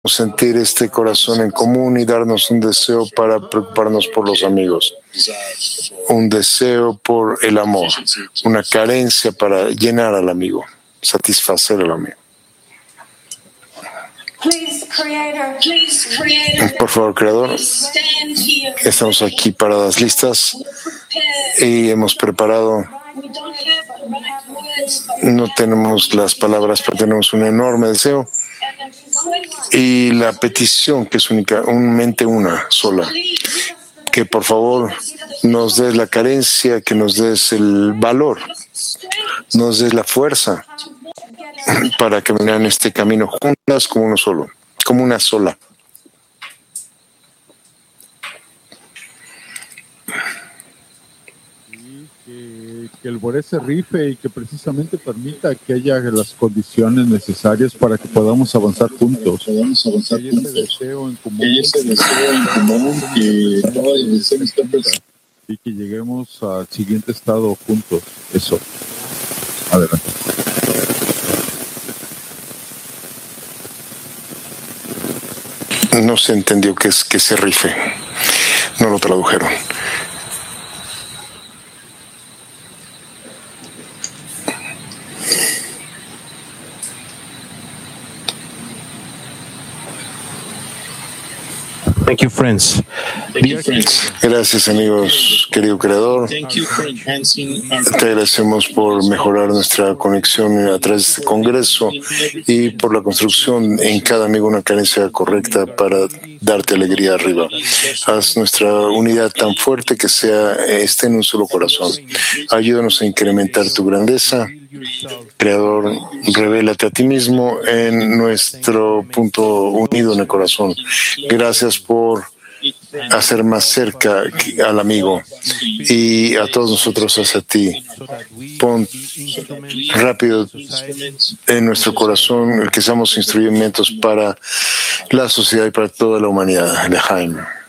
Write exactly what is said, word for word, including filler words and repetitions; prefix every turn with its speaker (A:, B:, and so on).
A: sentir este corazón en común y darnos un deseo para preocuparnos por los amigos, un deseo por el amor, una carencia para llenar al amigo, satisfacer al amigo. Por favor, Creador, estamos aquí paradas listas y hemos preparado. No tenemos las palabras, pero tenemos un enorme deseo y la petición que es única, un mente una sola, que por favor nos des la carencia, que nos des el valor, nos des la fuerza para caminar en este camino juntas como uno solo, como una sola.
B: Que el Boré se rife y que precisamente permita que haya las condiciones necesarias para que podamos avanzar juntos. Podamos avanzar que juntos. Ese deseo en común, que ese deseo en común que toda dirección está presente y que lleguemos al siguiente estado juntos. Eso. Adelante.
A: No se entendió que es que se rife. No lo tradujeron.
C: Thank you, friends.
A: Thank you, friends. Gracias, amigos, querido Creador. Te agradecemos por mejorar nuestra conexión a través de este congreso y por la construcción en cada amigo una carencia correcta para darte alegría arriba. Haz nuestra unidad tan fuerte que sea esté en un solo corazón. Ayúdanos a incrementar tu grandeza. Creador, revélate a ti mismo en nuestro punto unido en el corazón. Gracias por hacer más cerca al amigo y a todos nosotros hacia ti. Pon rápido en nuestro corazón el que seamos instrumentos para la sociedad y para toda la humanidad. Lejaim.